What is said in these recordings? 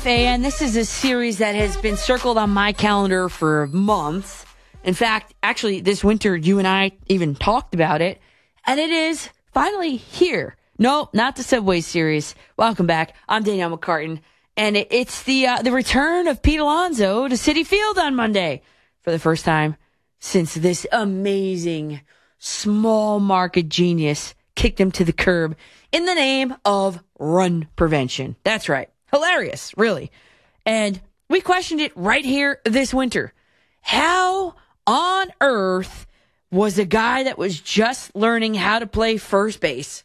FAN. This is a series that has been circled on my calendar for months. In fact, actually, this winter, you and I even talked about it, and it is finally here. No, not the Subway Series. Welcome back. I'm Danielle McCartan, and it's the return of Pete Alonso to Citi Field on Monday for the first time since this amazing small market genius kicked him to the curb in the name of run prevention. That's right. Hilarious, really. And we questioned it right here this winter. How on earth was a guy that was just learning how to play first base?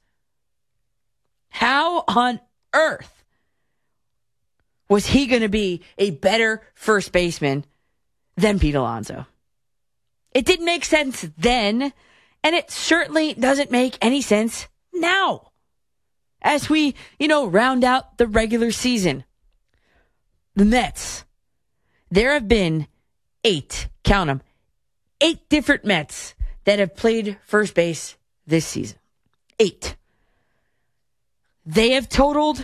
How on earth was he going to be a better first baseman than Pete Alonso? It didn't make sense then, and it certainly doesn't make any sense now. As we, round out the regular season, the Mets, there have been 8 different Mets that have played first base this season. 8. They have totaled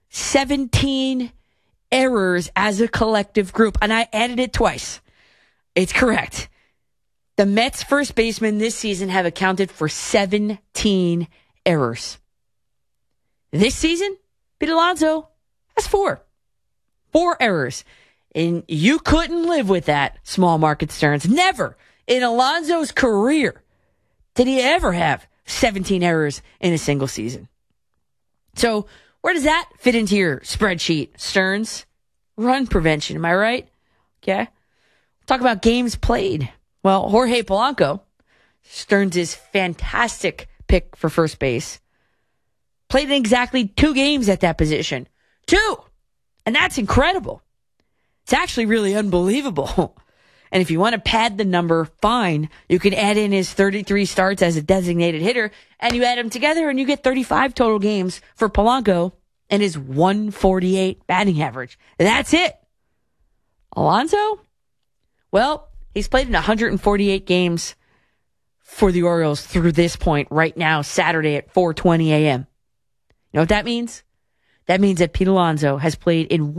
17 errors as a collective group, and I added it twice. It's correct. The Mets first basemen this season have accounted for 17 errors. This season, Pete Alonso has 4. 4 errors. And you couldn't live with that, small market Stearns. Never in Alonso's career did he ever have 17 errors in a single season. So where does that fit into your spreadsheet, Stearns? Run prevention, am I right? Okay. Talk about games played. Well, Jorge Polanco, Stearns' fantastic pick for first base, played in exactly 2 games at that position. 2! And that's incredible. It's actually really unbelievable. And if you want to pad the number, fine. You can add in his 33 starts as a designated hitter, and you add them together, and you get 35 total games for Polanco and his 148 batting average. That's it. Alonso? Well, he's played in 148 games for the Orioles through this point right now, Saturday at 4:20 a.m. You know what that means? That means that Pete Alonso has played in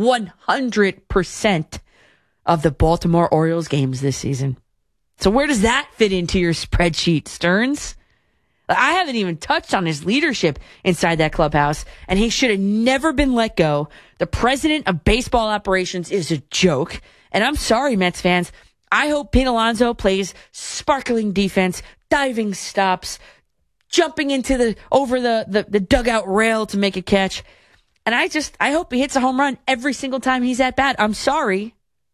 100% of the Baltimore Orioles games this season. So where does that fit into your spreadsheet, Stearns? I haven't even touched on his leadership inside that clubhouse, and he should have never been let go. The president of baseball operations is a joke, and I'm sorry, Mets fans. I hope Pete Alonso plays sparkling defense, diving stops, jumping into over the dugout rail to make a catch. And I hope he hits a home run every single time he's at bat. I'm sorry.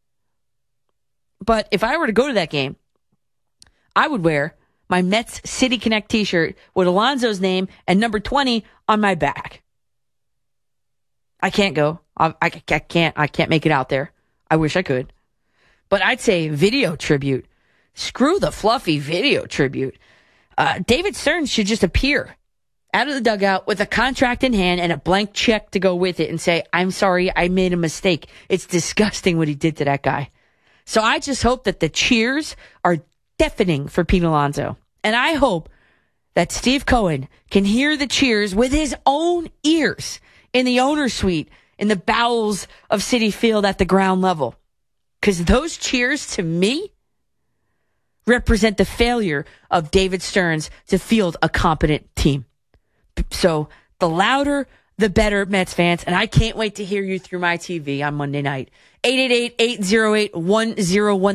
But if I were to go to that game, I would wear my Mets City Connect t-shirt with Alonso's name and number 20 on my back. I can't go. I can't make it out there. I wish I could. But I'd say video tribute. Screw the fluffy video tribute. David Stearns should just appear out of the dugout with a contract in hand and a blank check to go with it and say, I'm sorry, I made a mistake. It's disgusting what he did to that guy. So I just hope that the cheers are deafening for Pete Alonso. And I hope that Steve Cohen can hear the cheers with his own ears in the owner's suite, in the bowels of Citi Field at the ground level. Because those cheers, to me, represent the failure of David Stearns to field a competent team. So the louder, the better, Mets fans. And I can't wait to hear you through my TV on Monday night. 888-808-1010.